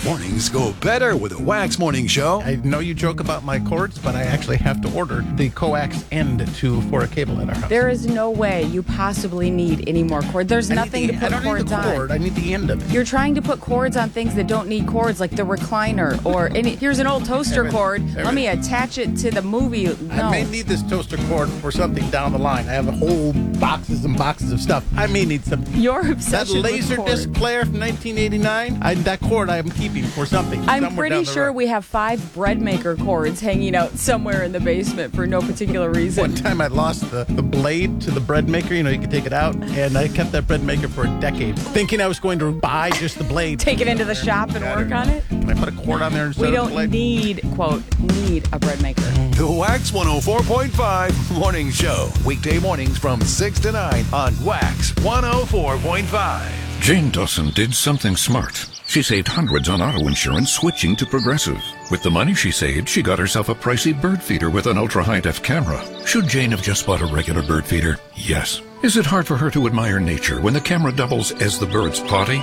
Mornings go better with a Wax Morning Show. I know you joke about my cords, but I actually have to order the coax end for a cable at our house. There is no way you possibly need any more cord. There's nothing to put cords on. I need the end of it. You're trying to put cords on things that don't need cords, like the recliner or here's an old toaster cord. Let me attach it to the movie. No. I may need this toaster cord for something down the line. I have whole boxes and boxes of stuff. I may need something. Your obsession that laser with disc player from 1989. That cord I am keeping for something. I'm pretty sure we have 5 bread maker cords hanging out somewhere in the basement for no particular reason. One time I lost the blade to the bread maker. You can take it out. And I kept that bread maker for a decade, thinking I was going to buy just the blade. Take it into the shop and work on it? Can I put a cord on there instead of the blade? We don't need a bread maker. The Wax 104.5 Morning Show. Weekday mornings from 6 to 9 on Wax 104.5. Jane Dawson did something smart. She saved hundreds on auto insurance switching to Progressive. With the money she saved, she got herself a pricey bird feeder with an ultra-high-def camera. Should Jane have just bought a regular bird feeder? Yes. Is it hard for her to admire nature when the camera doubles as the bird's potty?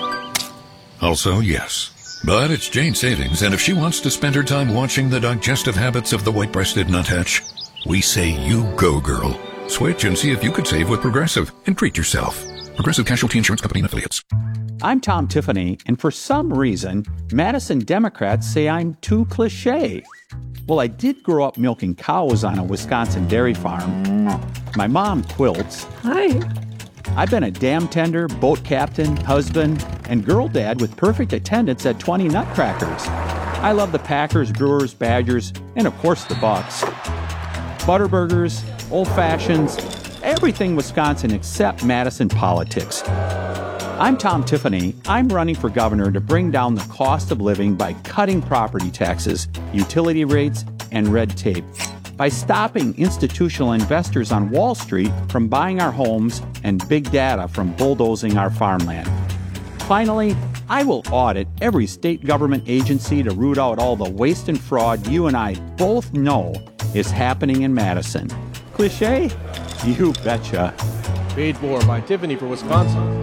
Also, yes. But it's Jane's savings, and if she wants to spend her time watching the digestive habits of the white-breasted nuthatch, we say you go, girl. Switch and see if you could save with Progressive and treat yourself. Progressive Casualty Insurance Company and Affiliates. I'm Tom Tiffany, and for some reason, Madison Democrats say I'm too cliche. Well, I did grow up milking cows on a Wisconsin dairy farm. My mom quilts. Hi. I've been a dam tender, boat captain, husband, and girl dad with perfect attendance at 20 Nutcrackers. I love the Packers, Brewers, Badgers, and of course the Bucks. Butterburgers, old fashions, everything Wisconsin except Madison politics. I'm Tom Tiffany. I'm running for governor to bring down the cost of living by cutting property taxes, utility rates, and red tape. By stopping institutional investors on Wall Street from buying our homes and big data from bulldozing our farmland. Finally, I will audit every state government agency to root out all the waste and fraud you and I both know is happening in Madison. Cliché? You betcha. Paid for by Tiffany for Wisconsin.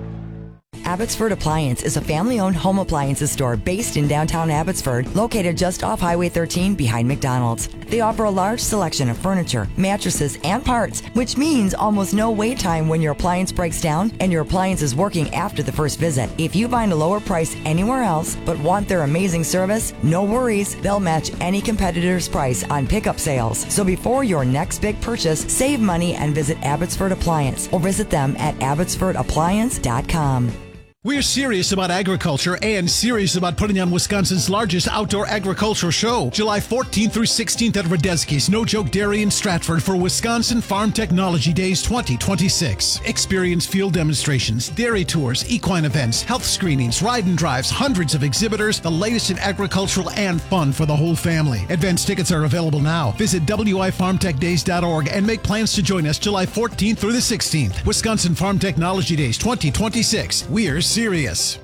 Abbotsford Appliance is a family-owned home appliances store based in downtown Abbotsford, located just off Highway 13 behind McDonald's. They offer a large selection of furniture, mattresses, and parts, which means almost no wait time when your appliance breaks down and your appliance is working after the first visit. If you find a lower price anywhere else but want their amazing service, no worries. They'll match any competitor's price on pickup sales. So before your next big purchase, save money and visit Abbotsford Appliance or visit them at abbotsfordappliance.com. We're serious about agriculture and serious about putting on Wisconsin's largest outdoor agricultural show, July 14th through 16th at Radeski's No Joke Dairy in Stratford for Wisconsin Farm Technology Days 2026. Experience field demonstrations, dairy tours, equine events, health screenings, ride and drives, hundreds of exhibitors, the latest in agricultural and fun for the whole family. Advance tickets are available now. Visit wifarmtechdays.org and make plans to join us July 14th through the 16th. Wisconsin Farm Technology Days 2026. We're serious.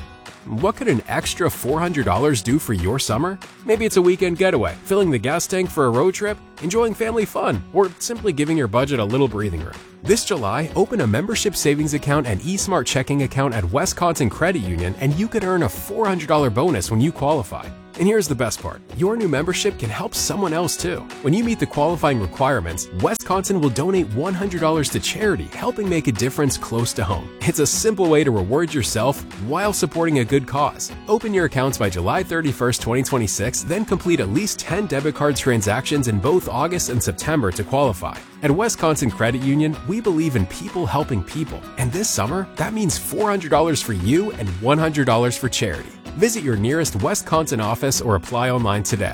What could an extra $400 do for your summer? Maybe it's a weekend getaway, filling the gas tank for a road trip, enjoying family fun, or simply giving your budget a little breathing room. This July, open a membership savings account and eSmart checking account at Wisconsin Credit Union, and you could earn a $400 bonus when you qualify. And here's the best part. Your new membership can help someone else too. When you meet the qualifying requirements, Wisconsin will donate $100 to charity, helping make a difference close to home. It's a simple way to reward yourself while supporting a good cause. Open your accounts by July 31st, 2026, then complete at least 10 debit card transactions in both August and September to qualify. At Wisconsin Credit Union, we believe in people helping people. And this summer, that means $400 for you and $100 for charity. Visit your nearest Wisconsin office or apply online today.